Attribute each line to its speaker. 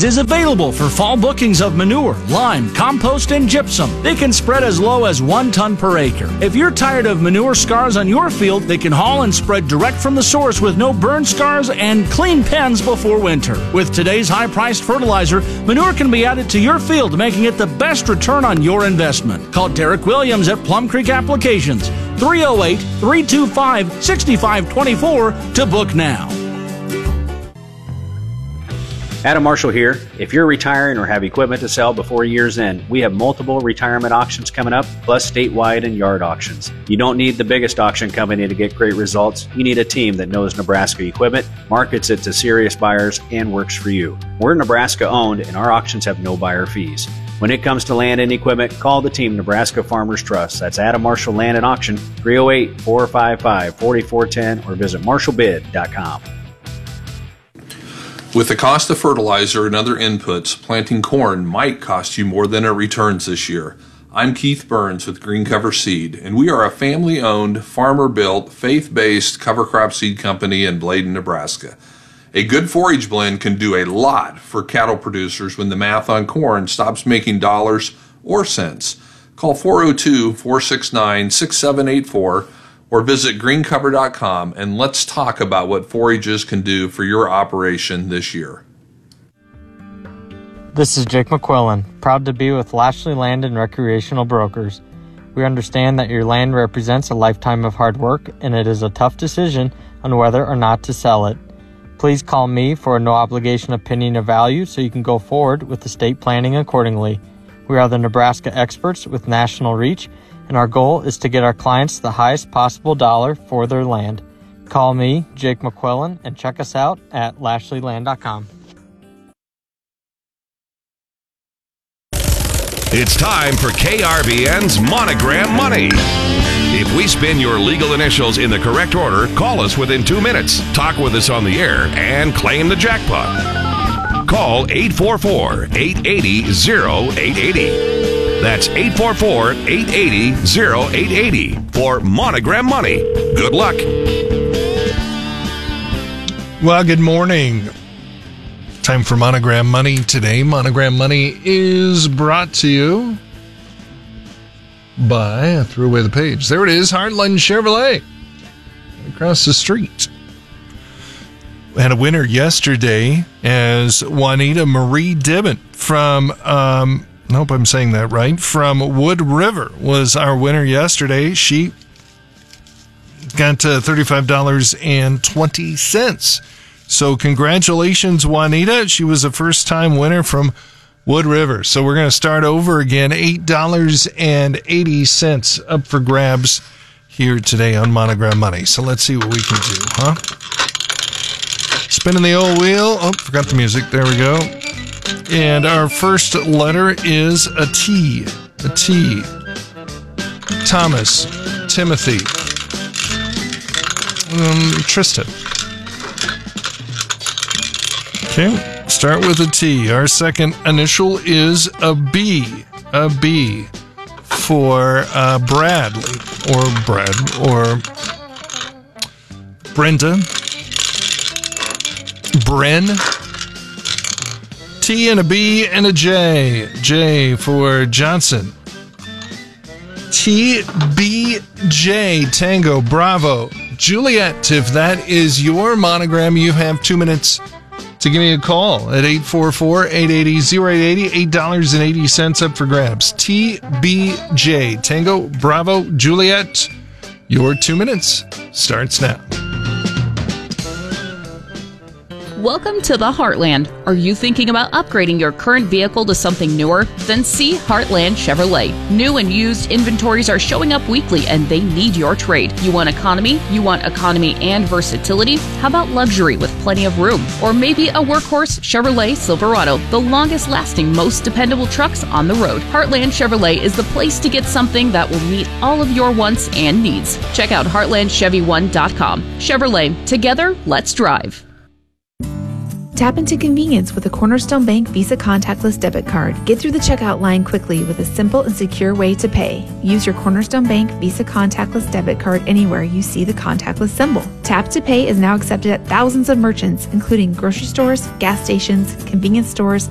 Speaker 1: Applications is available for fall bookings of manure, lime, compost, and gypsum. They can spread as low as 1 ton per acre. If you're tired of manure scars on your field, they can haul and spread direct from the source with no burn scars and clean pens before winter. With today's high-priced fertilizer, manure can be added to your field, making it the best return on your investment. Call Derek Williams at Plum Creek Applications, 308-325-6524 to book now.
Speaker 2: Adam Marshall here. If you're retiring or have equipment to sell before year's end, we have multiple retirement auctions coming up, plus statewide and yard auctions. You don't need the biggest auction company to get great results. You need a team that knows Nebraska equipment, markets it to serious buyers, and works for you. We're Nebraska owned, and our auctions have no buyer fees. When it comes to land and equipment, call the team Nebraska Farmers Trust. That's Adam Marshall Land and Auction, 308-455-4410, or visit marshallbid.com.
Speaker 3: With the cost of fertilizer and other inputs, planting corn might cost you more than it returns this year. I'm Keith Burns with Green Cover Seed, and we are a family-owned, farmer-built, faith-based cover crop seed company in Bladen, Nebraska. A good forage blend can do a lot for cattle producers when the math on corn stops making dollars or cents. Call 402-469-6784 or visit greencover.com and let's talk about what forages can do for your operation this year.
Speaker 4: This is Jake McQuillan, proud to be with Lashley Land and Recreational Brokers. We understand that your land represents a lifetime of hard work, and it is a tough decision on whether or not to sell it. Please call me for a no-obligation opinion of value so you can go forward with estate planning accordingly. We are the Nebraska experts with national reach, and our goal is to get our clients the highest possible dollar for their land. Call me, Jake McQuillan, and check us out at LashleyLand.com.
Speaker 5: It's time for KRBN's Monogram Money. If we spin your legal initials in the correct order, call us within 2 minutes, talk with us on the air, and claim the jackpot. Call 844-880-0880. That's 844-880-0880 for Monogram Money. Good luck.
Speaker 6: Well, good morning. Time for Monogram Money today. Monogram Money is brought to you by, I threw away the page. There it is, Heartland Chevrolet. Across the street. We had a winner yesterday as Juanita Marie Dibbon from, I hope I'm saying that right, from Wood River was our winner yesterday. She got $35.20. So congratulations, Juanita. She was a first-time winner from Wood River. So we're going to start over again. $8.80 up for grabs here today on Monogram Money. So let's see what we can do, huh? Spinning the old wheel. Oh, forgot the music. There we go. And our first letter is a T. A T. Thomas. Timothy. Tristan. Okay, start with a T. Our second initial is a B. A B for Bradley or Brenda. Bren. T and a B and a J. J for Johnson. TBJ, Tango, Bravo. Juliet, if that is your monogram, you have 2 minutes to give me a call at 844-880-0880, $8.80 up for grabs. TBJ, Tango, Bravo, Juliet. Your 2 minutes starts now.
Speaker 7: Welcome to the Heartland. Are you thinking about upgrading your current vehicle to something newer? Then see Heartland Chevrolet. New and used inventories are showing up weekly and they need your trade. You want economy? You want economy and versatility? How about luxury with plenty of room? Or maybe a workhorse Chevrolet Silverado, the longest lasting, most dependable trucks on the road. Heartland Chevrolet is the place to get something that will meet all of your wants and needs. Check out heartlandchevy1.com. Chevrolet, together, let's drive.
Speaker 8: Tap into convenience with a Cornerstone Bank Visa contactless debit card. Get through the checkout line quickly with a simple and secure way to pay. Use your Cornerstone Bank Visa contactless debit card anywhere you see the contactless symbol. Tap to Pay is now accepted at thousands of merchants, including grocery stores, gas stations, convenience stores,